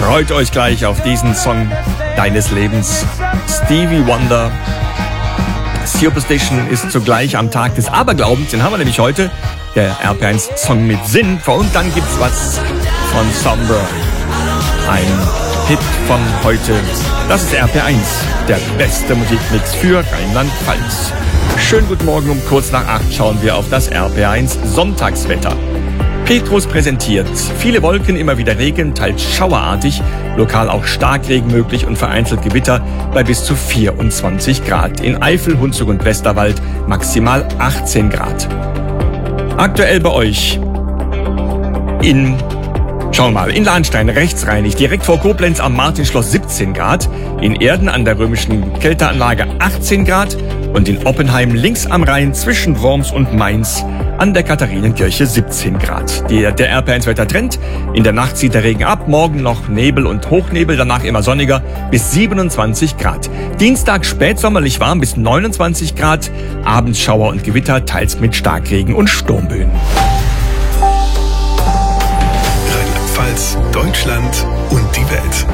Freut euch gleich auf diesen Song deines Lebens. Stevie Wonder. Superstition ist zugleich am Tag des Aberglaubens. Den haben wir nämlich heute. Der RP1 Song mit Sinn. Und dann gibt's was von Sombra. Ein Hit von heute. Das ist RP1. Der beste Musikmix für Rheinland-Pfalz. Schönen guten Morgen, um kurz nach 8 schauen wir auf das RP1 Sonntagswetter. Petrus präsentiert. Viele Wolken, immer wieder Regen, teils schauerartig, lokal auch Starkregen möglich und vereinzelt Gewitter bei bis zu 24 Grad. In Eifel, Hunsrück und Westerwald maximal 18 Grad. Aktuell bei euch schauen wir mal, in Lahnstein rechtsreinig, direkt vor Koblenz am Martinschloss 17 Grad, in Erden an der römischen Kälteanlage 18 Grad und in Oppenheim links am Rhein zwischen Worms und Mainz an der Katharinenkirche 17 Grad. Der RP1-Wettertrend, in der Nacht zieht der Regen ab, morgen noch Nebel und Hochnebel, danach immer sonniger bis 27 Grad. Dienstag spätsommerlich warm bis 29 Grad, abends Schauer und Gewitter, teils mit Starkregen und Sturmböen. Rheinland-Pfalz, Deutschland und die Welt.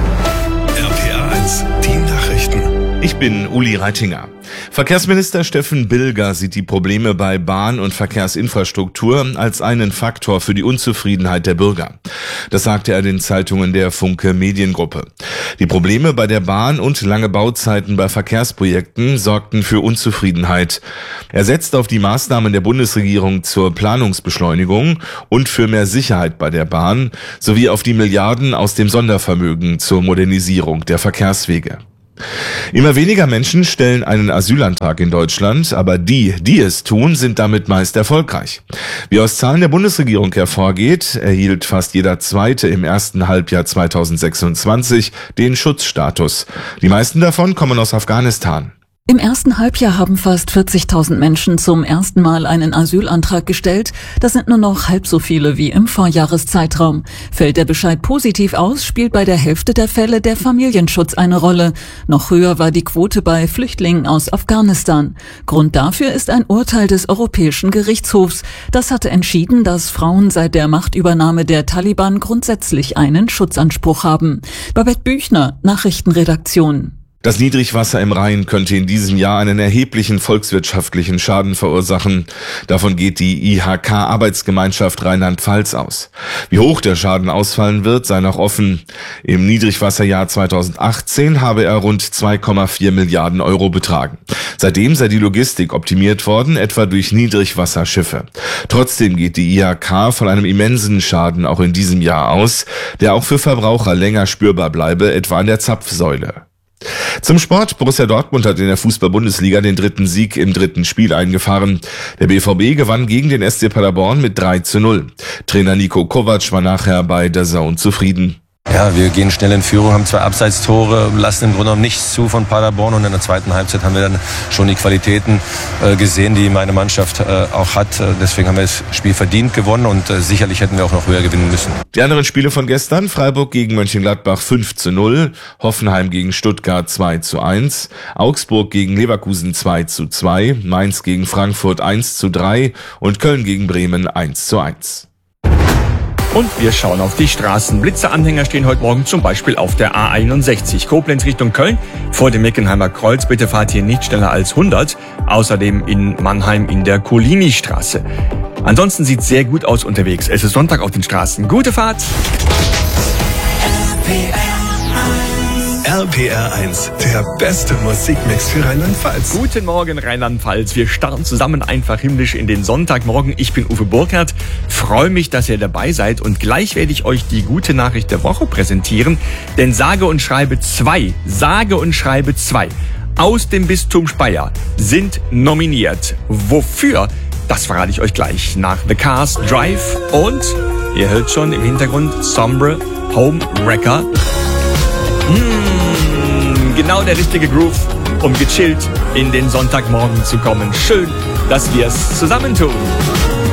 RPR1, die Nachrichten. Ich bin Uli Reitinger. Verkehrsminister Steffen Bilger sieht die Probleme bei Bahn- und Verkehrsinfrastruktur als einen Faktor für die Unzufriedenheit der Bürger. Das sagte er den Zeitungen der Funke Mediengruppe. Die Probleme bei der Bahn und lange Bauzeiten bei Verkehrsprojekten sorgten für Unzufriedenheit. Er setzt auf die Maßnahmen der Bundesregierung zur Planungsbeschleunigung und für mehr Sicherheit bei der Bahn sowie auf die Milliarden aus dem Sondervermögen zur Modernisierung der Verkehrswege. Immer weniger Menschen stellen einen Asylantrag in Deutschland, aber die es tun, sind damit meist erfolgreich. Wie aus Zahlen der Bundesregierung hervorgeht, erhielt fast jeder Zweite im ersten Halbjahr 2026 den Schutzstatus. Die meisten davon kommen aus Afghanistan. Im ersten Halbjahr haben fast 40.000 Menschen zum ersten Mal einen Asylantrag gestellt. Das sind nur noch halb so viele wie im Vorjahreszeitraum. Fällt der Bescheid positiv aus, spielt bei der Hälfte der Fälle der Familienschutz eine Rolle. Noch höher war die Quote bei Flüchtlingen aus Afghanistan. Grund dafür ist ein Urteil des Europäischen Gerichtshofs. Das hatte entschieden, dass Frauen seit der Machtübernahme der Taliban grundsätzlich einen Schutzanspruch haben. Babette Büchner, Nachrichtenredaktion. Das Niedrigwasser im Rhein könnte in diesem Jahr einen erheblichen volkswirtschaftlichen Schaden verursachen. Davon geht die IHK-Arbeitsgemeinschaft Rheinland-Pfalz aus. Wie hoch der Schaden ausfallen wird, sei noch offen. Im Niedrigwasserjahr 2018 habe er rund 2,4 Milliarden Euro betragen. Seitdem sei die Logistik optimiert worden, etwa durch Niedrigwasserschiffe. Trotzdem geht die IHK von einem immensen Schaden auch in diesem Jahr aus, der auch für Verbraucher länger spürbar bleibe, etwa an der Zapfsäule. Zum Sport. Borussia Dortmund hat in der Fußball-Bundesliga den 3. Sieg im 3. Spiel eingefahren. Der BVB gewann gegen den SC Paderborn mit 3:0. Trainer Niko Kovac war nachher bei DAZN zufrieden. Ja, wir gehen schnell in Führung, haben 2 Abseitstore, lassen im Grunde genommen nichts zu von Paderborn und in der zweiten Halbzeit haben wir dann schon die Qualitäten gesehen, die meine Mannschaft auch hat. Deswegen haben wir das Spiel verdient gewonnen und sicherlich hätten wir auch noch höher gewinnen müssen. Die anderen Spiele von gestern: Freiburg gegen Mönchengladbach 5:0, Hoffenheim gegen Stuttgart 2:1, Augsburg gegen Leverkusen 2:2, Mainz gegen Frankfurt 1:3 und Köln gegen Bremen 1:1. Und wir schauen auf die Straßen. Blitzeranhänger stehen heute Morgen zum Beispiel auf der A61. Koblenz Richtung Köln vor dem Meckenheimer Kreuz. Bitte fahrt hier nicht schneller als 100. Außerdem in Mannheim in der Colini-Straße. Ansonsten sieht es sehr gut aus unterwegs. Es ist Sonntag auf den Straßen. Gute Fahrt! RPR1, der beste Musikmix für Rheinland-Pfalz. Guten Morgen Rheinland-Pfalz. Wir starten zusammen einfach himmlisch in den Sonntagmorgen. Ich bin Uwe Burkhardt. Freue mich, dass ihr dabei seid und gleich werde ich euch die gute Nachricht der Woche präsentieren. Denn sage und schreibe zwei aus dem Bistum Speyer sind nominiert. Wofür? Das verrate ich euch gleich nach The Cars Drive und ihr hört schon im Hintergrund Sombra Home Wrecker. Genau der richtige Groove, um gechillt in den Sonntagmorgen zu kommen. Schön, dass wir es zusammen tun.